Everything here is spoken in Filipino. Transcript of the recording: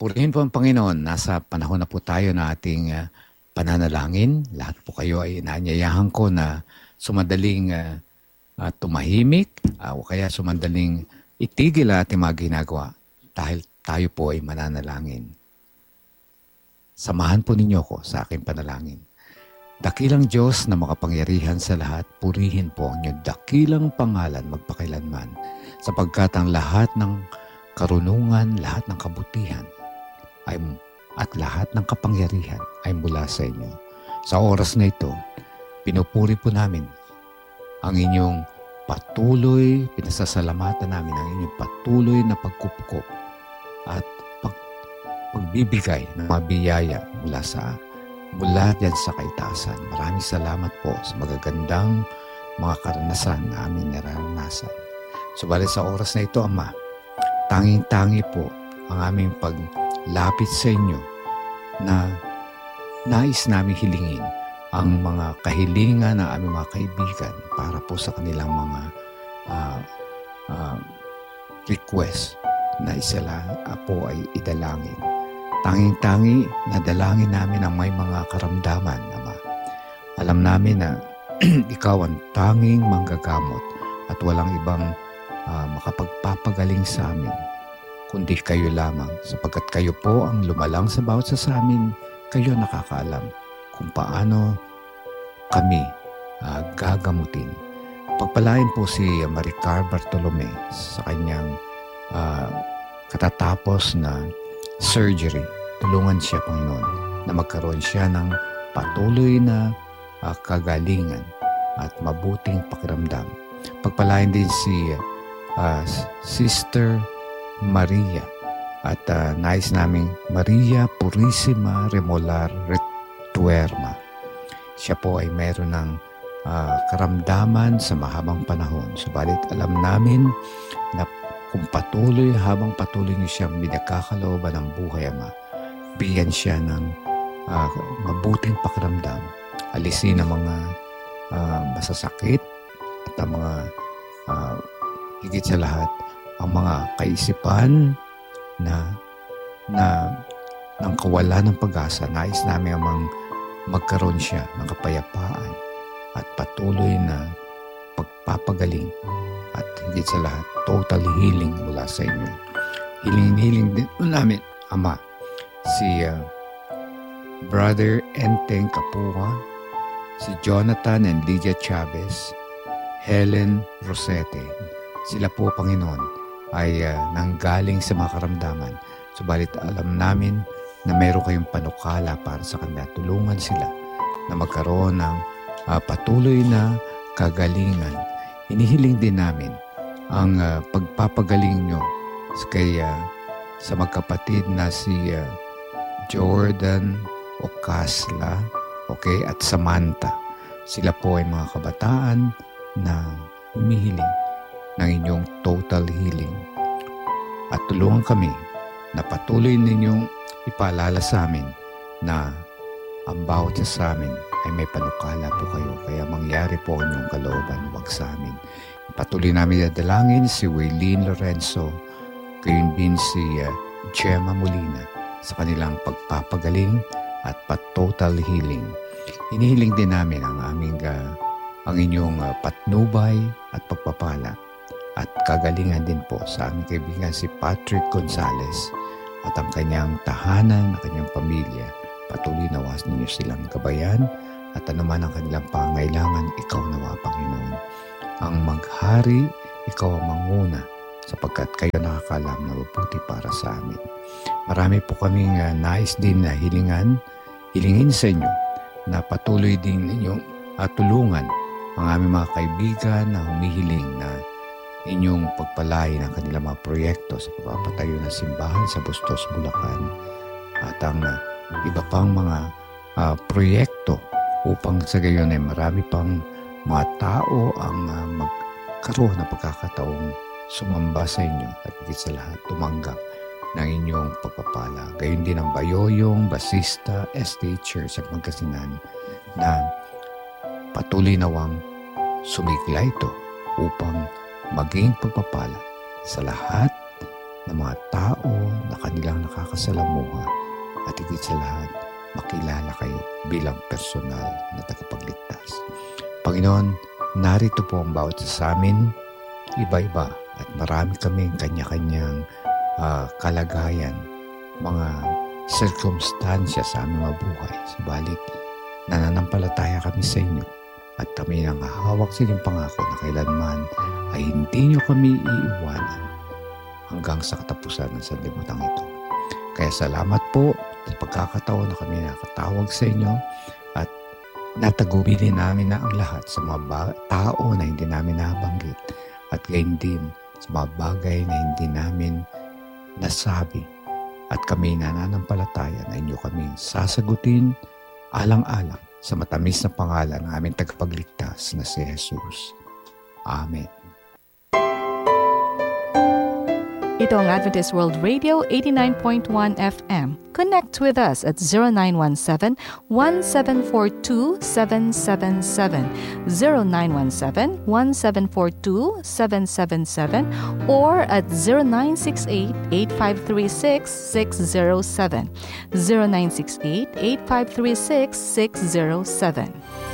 Purihin po ang Panginoon. Nasa panahon na po tayo na ating pananalangin. Lahat po kayo ay inaanyayahan ko na sumadaling tumahimik o kaya sumadaling itigil ang ating mga ginagawa dahil tayo po ay mananalangin. Samahan po ninyo ko sa aking panalangin. Dakilang Diyos na makapangyarihan sa lahat, purihin po ang inyong dakilang pangalan magpakailanman, sapagkat ang lahat ng karunungan, lahat ng kabutihan at lahat ng kapangyarihan ay mula sa inyo. Sa oras na ito, pinupuri po namin ang inyong patuloy, pinasasalamatan namin ang inyong patuloy na pagkukup at pagbibigay ng mga biyaya mula dyan sa kaitaasan. Maraming salamat po sa magagandang mga karanasan na aming nararanasan. Subalit sa oras na ito, Ama, tanging-tangi po ang aming paglapit sa inyo na nais namin hilingin ang mga kahilingan ng aming mga kaibigan para po sa kanilang mga request na isala po ay idalangin. Tanging-tangi na dalangin namin ang may mga karamdaman, Ama. Alam namin na ikaw ang tanging manggagamot at walang ibang makapagpapagaling sa amin, kundi kayo lamang, sapagkat kayo po ang lumalang sa bawat sa amin. Kayo nakakaalam kung paano kami gagamutin. Pagpalain po si Maricar Bartolome sa kanyang katatapos na surgery. Tulungan siya, Panginoon, na magkaroon siya ng patuloy na kagalingan at mabuting pakiramdam. Pagpalain din si Sister Maria at nais naming Maria Purisima Remolar Retuerma. Siya po ay mayroon ng karamdaman sa mahabang panahon. Subalit alam namin na kung habang patuloy niyo siyang binagkakalooban ng buhay, Ama, bigyan siya ng mabuting pakiramdam. Alisin ang mga masasakit at ang mga higit sa lahat, ang mga kaisipan na ng kawalan ng pag-asa. Nais namin amang magkaroon siya ng kapayapaan at patuloy na pagpapagaling at higit sa lahat, total healing mula sa inyo. Hiling din namin, Ama, si Brother Enteng Kapua, si Jonathan and Lydia Chavez, Helen Rosete. Sila po, Panginoon, ay nanggaling sa mga karamdaman. Subalit alam namin na meron kayong panukala para sa kanila. Tulungan sila na magkaroon ng patuloy na kagalingan. Inihiling din namin ang pagpapagaling nyo sa magkapatid na si Jordan Ocasla, at Samantha. Sila po ay mga kabataan na humihiling ng inyong total healing. At tulungan kami na patuloy ninyong ipaalala sa amin na ang bawat sa amin ay may panukala po kayo. Kaya mangyari po ang inyong kalooban, wag sa amin. Patuloy namin dadalangin si Waylene Lorenzo, gayon din si Gemma Molina sa kanilang pagpapagaling at total healing. Hinihiling din namin ang inyong patnubay at pagpapala at kagalingan din po sa aming kaibigan si Patrick Gonzalez at ang kanyang tahanan, ang kanyang pamilya. Patuloy nawas ninyo silang gabayan at anuman ang kanilang pangailangan, ikaw nawa, Panginoon. Ang maghari, ikaw ang manguna, sapagkat kayo nakakalam na mabuti para sa amin. Marami po kaming nais din na hilingin sa inyo na patuloy din ninyong tulungan ang aming mga kaibigan na humihiling na inyong pagpalain ang kanilang mga proyekto sa pagpapatayo ng simbahan sa Bustos, Bulacan at ang iba pang mga proyekto upang sa gayon ay marami pang mga tao ang magkaroon ng pagkakataong sumamba sa inyo at higit sa lahat tumanggap ng inyong pagpapala. Gayon din ang Bayoyong, Basista, Estate Church at Magkasinan na patuloy nawang sumigla ito upang maging pagpapala sa lahat ng mga tao na kanilang nakakasama makasalamuha at higit sa lahat, makilala kayo bilang personal na tagapagligtas. Panginoon, narito po ang bawat sa amin, iba-iba at marami kaming kanya-kanyang kalagayan, mga sirkumstansya sa aming mga buhay. Subalit, nananampalataya kami sa inyo at kami nang hawak sa inyong pangako na kailanman ay hindi nyo kami iiwanan hanggang sa katapusan ng sanlibutan ito. Kaya salamat po sa pagkakataon na kami nakatawag sa inyo at natagubili namin na ang lahat sa mga tao na hindi namin nabanggit at gayon din sa mga bagay na hindi namin nasabi at kami nananampalataya na inyo kami sasagutin alang-alang sa matamis na pangalan ng aming tagapagligtas na si Jesus. Amen. Ito ang Adventist World Radio 89.1 FM. Connect with us at 0917-1742-777, 0917-1742-777, or at 0968-8536-607, 0968-8536-607.